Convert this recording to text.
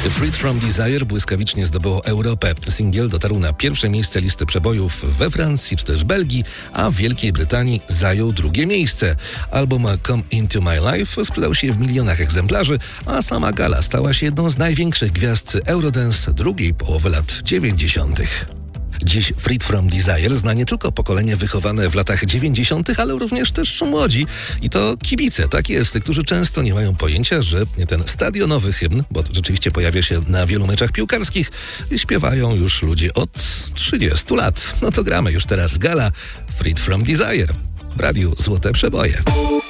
Freed from Desire błyskawicznie zdobyło Europę. Singiel dotarł na pierwsze miejsce listy przebojów we Francji czy też Belgii, a w Wielkiej Brytanii zajął drugie miejsce. Album Come Into My Life sprzedał się w milionach egzemplarzy, a sama Gala stała się jedną z największych gwiazd Eurodance drugiej połowy lat 90. Dziś Freed from Desire zna nie tylko pokolenie wychowane w latach 90., ale również też młodzi. I to kibice, tak jest, którzy często nie mają pojęcia, że ten stadionowy hymn, bo rzeczywiście pojawia się na wielu meczach piłkarskich, śpiewają już ludzie od 30 lat. No to gramy już teraz Gala Freed from Desire w radiu Złote Przeboje.